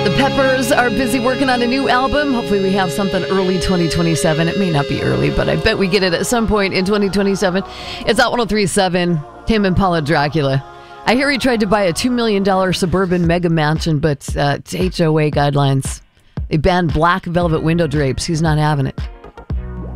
The Peppers are busy working on a new album. Hopefully we have something early 2027. It may not be early, but I bet we get it at some point in 2027. It's at 103.7, Tame Impala Dracula. I hear he tried to buy a $2 million suburban mega mansion, but it's HOA guidelines. They banned black velvet window drapes. He's not having it.